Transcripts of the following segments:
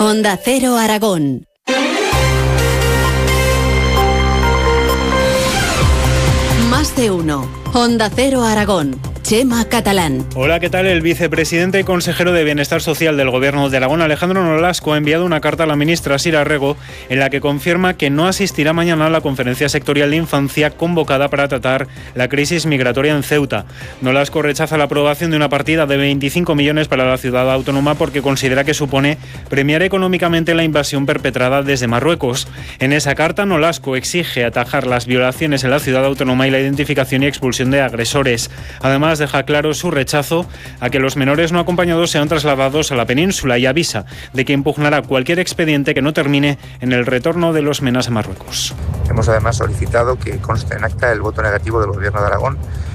Onda Cero Aragón. Más de uno. Onda Cero Aragón. Chema Catalán. Hola, ¿qué tal? El vicepresidente y consejero de Bienestar Social del Gobierno de Aragón, Alejandro Nolasco, ha enviado una carta a la ministra Sira Rego en la que confirma que no asistirá mañana a la conferencia sectorial de infancia convocada para tratar la crisis migratoria en Ceuta. Nolasco rechaza la aprobación de una partida de 25 millones para la ciudad autónoma porque considera que supone premiar económicamente la invasión perpetrada desde Marruecos. En esa carta, Nolasco exige atajar las violaciones en la ciudad autónoma y la identificación y expulsión de agresores. Además, deja claro su rechazo a que los menores no acompañados sean trasladados a la península y avisa de que impugnará cualquier expediente que no termine en el retorno de los menas a Marruecos. Hemos además solicitado que conste en acta el voto negativo del Gobierno de Aragón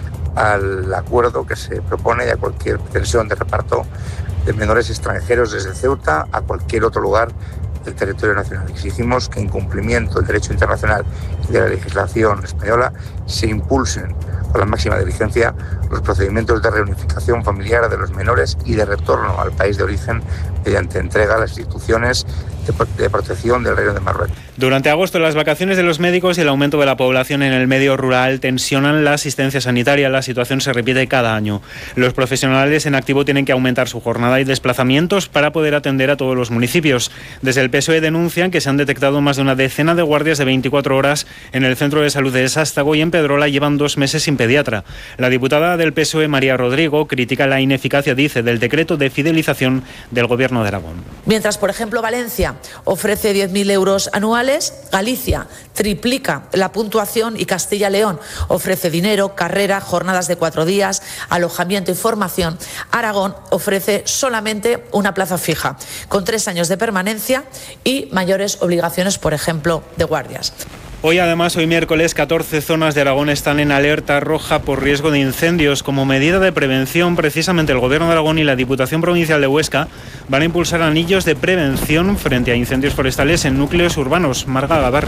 al acuerdo que se propone y a cualquier pretensión de reparto de menores extranjeros desde Ceuta a cualquier otro lugar del territorio nacional. Exigimos que en cumplimiento del derecho internacional y de la legislación española se impulsen con la máxima diligencia los procedimientos de reunificación familiar de los menores y de retorno al país de origen mediante entrega a las instituciones de protección del Reino de Marruecos. Durante agosto, las vacaciones de los médicos y el aumento de la población en el medio rural tensionan la asistencia sanitaria. La situación se repite cada año. Los profesionales en activo tienen que aumentar su jornada y desplazamientos para poder atender a todos los municipios. Desde el PSOE denuncian que se han detectado más de una decena de guardias de 24 horas en el Centro de Salud de Sástago y en Pedrola llevan 2 meses sin pediatra. La diputada del PSOE, María Rodrigo, critica la ineficacia, dice, del decreto de fidelización del Gobierno de Aragón. Mientras, por ejemplo, Valencia ofrece 10.000 euros anuales, Galicia triplica la puntuación y Castilla-León ofrece dinero, carrera, jornadas de 4 días, alojamiento y formación. Aragón ofrece solamente una plaza fija, con 3 años de permanencia y mayores obligaciones, por ejemplo, de guardias. Hoy miércoles, 14 zonas de Aragón están en alerta roja por riesgo de incendios. Como medida de prevención, precisamente el Gobierno de Aragón y la Diputación Provincial de Huesca van a impulsar anillos de prevención frente a incendios forestales en núcleos urbanos. Marga Gabarre.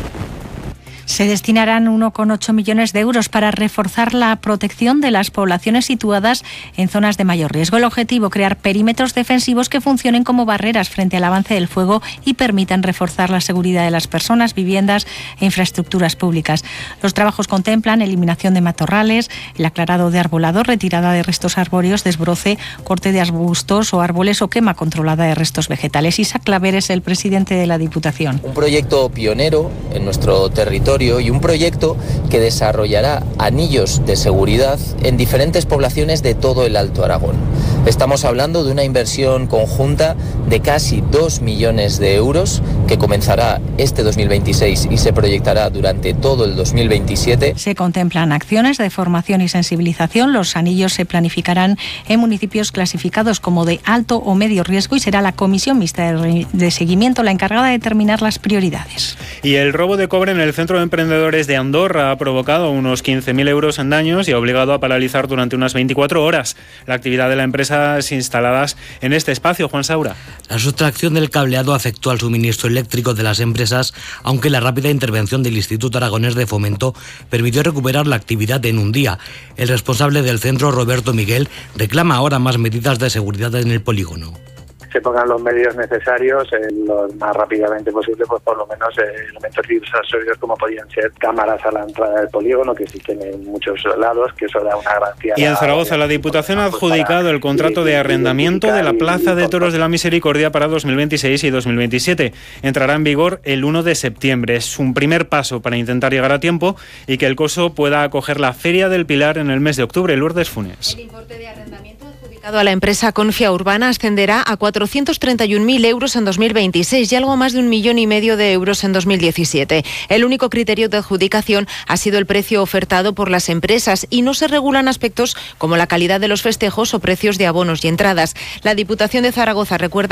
Se destinarán 1,8 millones de euros para reforzar la protección de las poblaciones situadas en zonas de mayor riesgo. El objetivo, crear perímetros defensivos que funcionen como barreras frente al avance del fuego y permitan reforzar la seguridad de las personas, viviendas e infraestructuras públicas. Los trabajos contemplan eliminación de matorrales, el aclarado de arbolado, retirada de restos arbóreos, desbroce, corte de arbustos o árboles o quema controlada de restos vegetales. Isaac Claver es el presidente de la Diputación. Un proyecto pionero en nuestro territorio y un proyecto que desarrollará anillos de seguridad en diferentes poblaciones de todo el Alto Aragón. Estamos hablando de una inversión conjunta de casi 2 millones de euros que comenzará este 2026 y se proyectará durante todo el 2027. Se contemplan acciones de formación y sensibilización. Los anillos se planificarán en municipios clasificados como de alto o medio riesgo y será la Comisión Mixta de Seguimiento la encargada de determinar las prioridades. Y el robo de cobre en el Centro de Emprendedores de Andorra ha provocado unos 15.000 euros en daños y ha obligado a paralizar durante unas 24 horas la actividad de la empresa instaladas en este espacio. Juan Saura. La sustracción del cableado afectó al suministro eléctrico de las empresas, aunque la rápida intervención del Instituto Aragonés de Fomento permitió recuperar la actividad en un día. El responsable del centro, Roberto Miguel, reclama ahora más medidas de seguridad en el polígono. Se pongan los medios necesarios lo más rápidamente posible, pues por lo menos elementos disuasorios como podían ser cámaras a la entrada del polígono, que existen en muchos lados, que eso da una garantía. Y en Zaragoza, la Diputación ha adjudicado el contrato de arrendamiento de la Plaza de Toros de la Misericordia para 2026 y 2027. Entrará en vigor el 1 de septiembre. Es un primer paso para intentar llegar a tiempo y que el Coso pueda acoger la Feria del Pilar en el mes de octubre. Lourdes Funes. El importe de arrendamiento adjudicado a la empresa Confia Urbana ascenderá a 431.000 euros en 2026 y algo más de 1,5 millones de euros en 2017. El único criterio de adjudicación ha sido el precio ofertado por las empresas y no se regulan aspectos como la calidad de los festejos o precios de abonos y entradas. La Diputación de Zaragoza recuerda